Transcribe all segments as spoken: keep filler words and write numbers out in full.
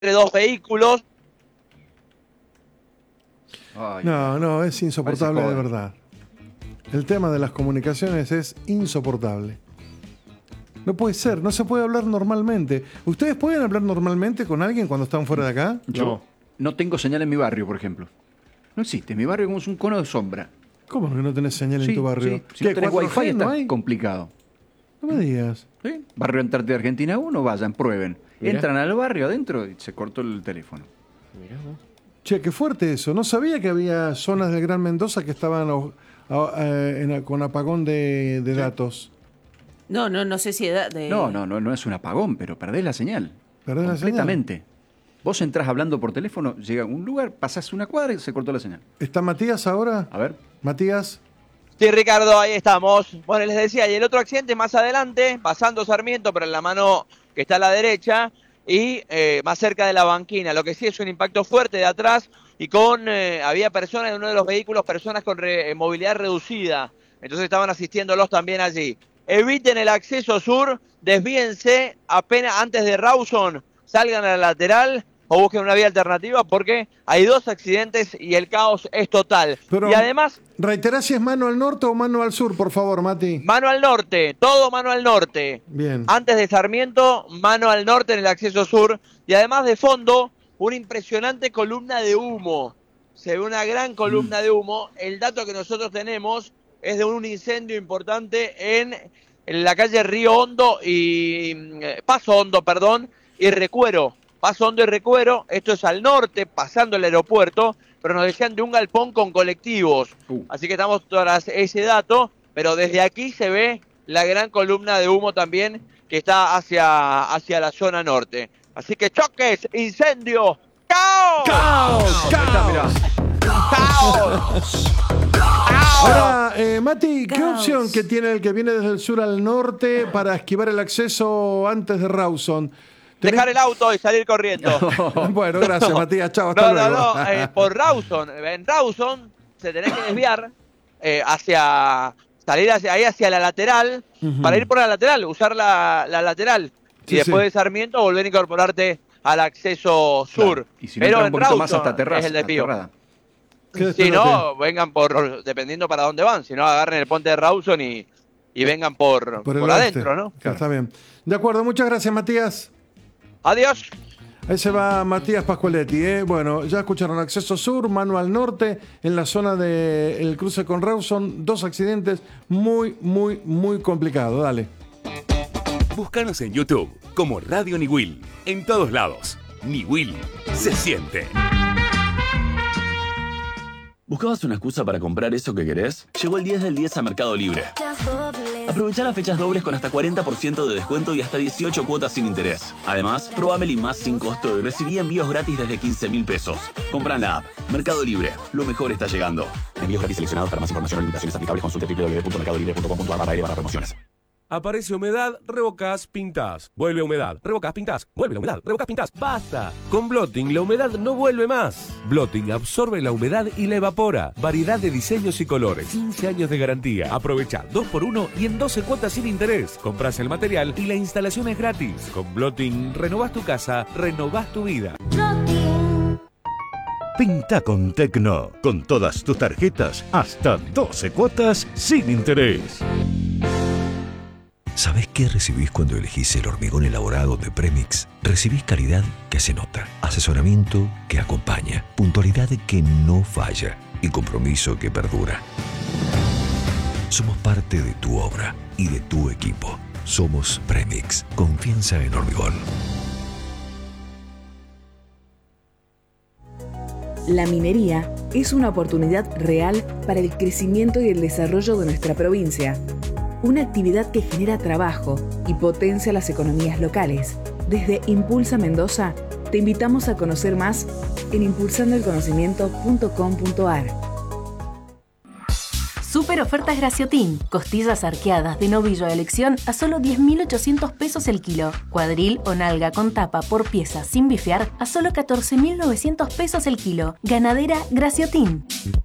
entre dos vehículos. Ay, No, no, es insoportable de verdad. El tema de las comunicaciones es insoportable. No puede ser, no se puede hablar normalmente. ¿Ustedes pueden hablar normalmente con alguien cuando están fuera de acá? Yo no, no tengo señal en mi barrio, por ejemplo. No existe, mi barrio es un cono de sombra. ¿Cómo que no tenés señal Sí, en tu barrio? sí. Si no tenés ¿cuatro wifi G no está hay? complicado. No me digas. ¿Sí? Barrio Antártida Argentina uno, vayan, prueben. Mirá. Entran al barrio adentro y se cortó el teléfono. Mirá vos. Che, qué fuerte eso. No sabía que había zonas del Gran Mendoza que estaban o- a- eh, en- con apagón de, de datos. No, no, no sé si edad de... No, no, no, no es un apagón, pero perdés la señal. ¿Perdés la señal? Completamente. Vos entrás hablando por teléfono, llega a un lugar, pasás una cuadra y se cortó la señal. ¿Está Matías ahora? A ver. Matías. Sí, Ricardo, ahí estamos. Bueno, les decía, y el otro accidente más adelante, pasando Sarmiento, pero en la mano que está a la derecha, y eh, más cerca de la banquina. Lo que sí es un impacto fuerte de atrás, y con eh, había personas en uno de los vehículos, personas con re, movilidad reducida. Entonces estaban asistiéndolos también allí. Eviten el acceso sur, desvíense apenas antes de Rawson, salgan a la lateral o busquen una vía alternativa porque hay dos accidentes y el caos es total. Pero, y además... reiterá si es mano al norte o mano al sur, por favor, Mati. Mano al norte, todo mano al norte. Bien. Antes de Sarmiento, mano al norte en el acceso sur. Y además de fondo, una impresionante columna de humo. Se ve una gran columna de humo. El dato que nosotros tenemos es de un incendio importante en, en la calle Río Hondo y eh, Paso Hondo, perdón, y Recuero. Paso Hondo y Recuero, esto es al norte, pasando el aeropuerto, pero nos decían de un galpón con colectivos. Uh. Así que estamos tras ese dato, pero desde aquí se ve la gran columna de humo también que está hacia, hacia la zona norte. Así que choques, incendio, ¡caos! ¡Caos! ¡Caos! ¡Caos! Ahora, eh, Mati, ¿qué Caos. opción que tiene el que viene desde el sur al norte para esquivar el acceso antes de Rawson? ¿Tenés- Dejar el auto y salir corriendo. Bueno, gracias, No. Matías. Chao, hasta No, no, luego. no, eh, por Rawson. En Rawson se tenés que desviar eh, hacia, salir hacia ahí hacia la lateral, Ujú. para ir por la lateral, usar la, la lateral. Sí, y después sí. de Sarmiento volver a incorporarte al acceso sur. Claro. Y si no Pero entras un en poquito Rawson más hasta Terraza. es el desvío. Terrada. Quédate Si en no, vengan por, dependiendo para dónde van, si no agarren el puente de Rawson y, y vengan por, Por por, el oeste. adentro, ¿no? Está bien. De acuerdo, muchas gracias, Matías. Adiós. Ahí se va Matías Pascualetti. ¿eh? Bueno, ya escucharon acceso sur, mano al norte, en la zona del cruce con Rawson. Dos accidentes muy, muy, muy complicados. Dale. Búscanos en YouTube como Radio Niwil. En todos lados. Niwil se siente. ¿Buscabas una excusa para comprar eso que querés? Llegó el diez del diez a Mercado Libre. Aprovecha las fechas dobles con hasta cuarenta por ciento de descuento y hasta dieciocho cuotas sin interés. Además, probá Meli Más sin costo y recibí envíos gratis desde quince mil pesos. Compra en la app. Mercado Libre. Lo mejor está llegando. Envíos gratis seleccionados. Para más información o limitaciones aplicables consulte doble u doble u doble u punto mercado libre punto com punto a r barra L barra promociones. Aparece humedad, revocás, pintás. Vuelve humedad, revocás, pintás. Vuelve la humedad, revocás, pintás. ¡Basta! Con Blotting la humedad no vuelve más. Blotting absorbe la humedad y la evapora. Variedad de diseños y colores. quince años de garantía. Aprovecha dos por uno y en doce cuotas sin interés. Compras el material y la instalación es gratis. Con Blotting renovás tu casa, renovás tu vida. Pinta con Tecno. Con todas tus tarjetas, hasta doce cuotas sin interés. ¿Sabés qué recibís cuando elegís el hormigón elaborado de Premix? Recibís calidad que se nota, asesoramiento que acompaña, puntualidad que no falla y compromiso que perdura. Somos parte de tu obra y de tu equipo. Somos Premix. Confianza en hormigón. La minería es una oportunidad real para el crecimiento y el desarrollo de nuestra provincia. Una actividad que genera trabajo y potencia las economías locales. Desde Impulsa Mendoza, te invitamos a conocer más en impulsando el conocimiento punto com punto a r. Super ofertas Graciotin. Costillas arqueadas de novillo a elección a solo diez mil ochocientos pesos el kilo. Cuadril o nalga con tapa por pieza sin bifear a solo catorce mil novecientos pesos el kilo. Ganadera Graciotin.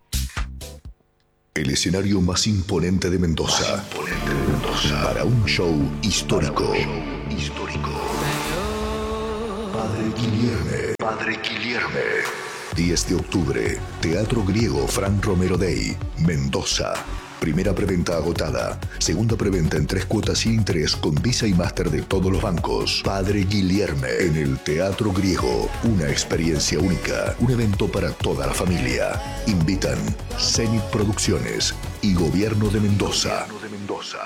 El escenario más imponente de Mendoza. Más imponente de Mendoza. Para un show histórico. Para un show histórico. Padre Guilherme. Padre Guilherme. diez de octubre, Teatro Griego Fran Romero Day, Mendoza. Primera preventa agotada. Segunda preventa en tres cuotas sin interés con Visa y Master de todos los bancos. Padre Guilherme en el Teatro Griego. Una experiencia única. Un evento para toda la familia. Invitan Zenit Producciones y Gobierno de Mendoza. Gobierno de Mendoza.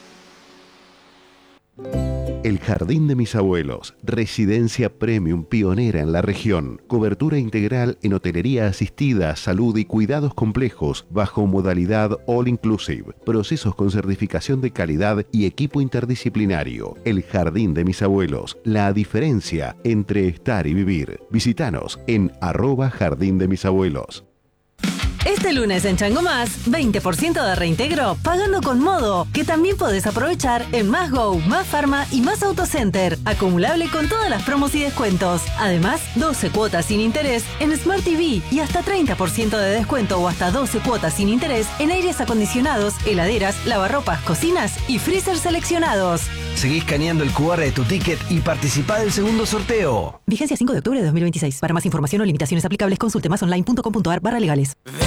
El Jardín de mis abuelos, residencia premium pionera en la región, cobertura integral en hotelería asistida, salud y cuidados complejos bajo modalidad all inclusive, procesos con certificación de calidad y equipo interdisciplinario. El Jardín de mis abuelos, la diferencia entre estar y vivir. Visítanos en arroba Jardín de mis abuelos. Este lunes en Chango Más, veinte por ciento de reintegro pagando con Modo, que también podés aprovechar en Más Go, Más Pharma y Más Autocenter, acumulable con todas las promos y descuentos. Además, doce cuotas sin interés en Smart T V y hasta treinta por ciento de descuento o hasta doce cuotas sin interés en aires acondicionados, heladeras, lavarropas, cocinas y freezer seleccionados. Seguí escaneando el cu erre de tu ticket y participá del segundo sorteo. Vigencia cinco de octubre de dos mil veintiséis. Para más información o limitaciones aplicables, consulte más online punto com punto ar barra legales.